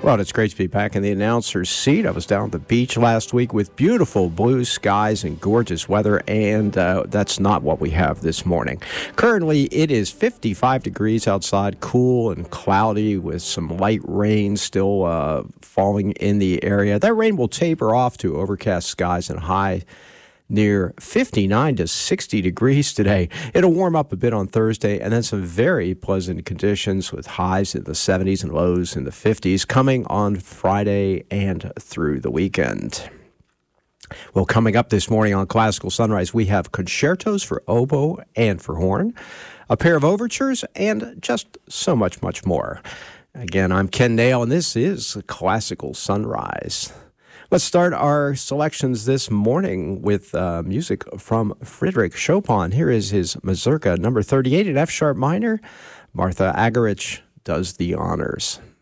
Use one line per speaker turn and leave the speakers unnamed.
Well, it's great to be back in the announcer's seat. I was down at the beach last week with beautiful blue skies and gorgeous weather, and that's not what we have this morning. Currently, it is 55 degrees outside, cool and cloudy with some light rain still falling in the area. That rain will taper off to overcast skies and high near 59 to 60 degrees today. It'll warm up a bit on Thursday, and then some very pleasant conditions with highs in the 70s and lows in the 50s coming on Friday and through the weekend. Well, coming up this morning on Classical Sunrise, we have concertos for oboe and for horn, a pair of overtures, and just so much, much more. Again, I'm Ken Nail, and this is Classical Sunrise. Let's start our selections this morning with music from Frédéric Chopin. Here is his Mazurka number 38 in F-sharp minor. Martha Argerich does the honors.